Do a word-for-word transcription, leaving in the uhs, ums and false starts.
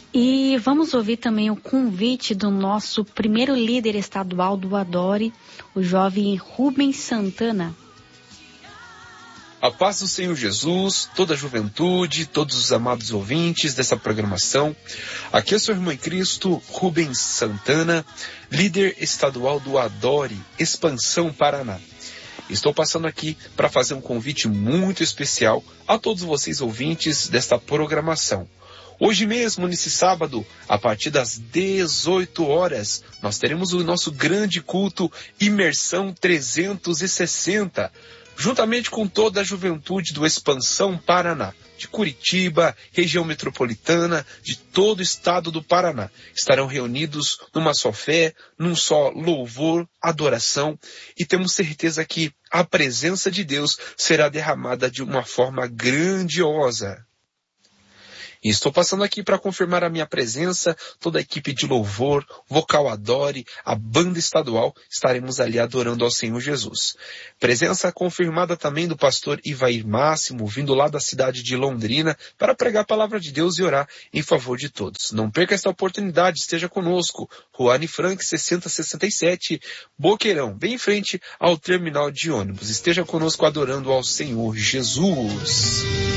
E vamos ouvir também o convite do nosso primeiro líder estadual do Adore, o jovem Rubens Santana. A paz do Senhor Jesus, toda a juventude, todos os amados ouvintes dessa programação. Aqui é seu irmão em Cristo, Rubens Santana, líder estadual do Adore, Expansão Paraná. Estou passando aqui para fazer um convite muito especial a todos vocês ouvintes desta programação. Hoje mesmo, nesse sábado, a partir das dezoito horas, nós teremos o nosso grande culto Imersão trezentos e sessenta, juntamente com toda a juventude do Expansão Paraná, de Curitiba, região metropolitana, de todo o estado do Paraná. Estarão reunidos numa só fé, num só louvor, adoração, e temos certeza que a presença de Deus será derramada de uma forma grandiosa. E estou passando aqui para confirmar a minha presença, toda a equipe de louvor, Vocal Adore, a banda estadual, estaremos ali adorando ao Senhor Jesus. Presença confirmada também do pastor Ivair Máximo, vindo lá da cidade de Londrina, para pregar a palavra de Deus e orar em favor de todos. Não perca esta oportunidade, esteja conosco. Rua Anne Frank, sessenta sessenta e sete, Boqueirão, bem em frente ao terminal de ônibus. Esteja conosco adorando ao Senhor Jesus.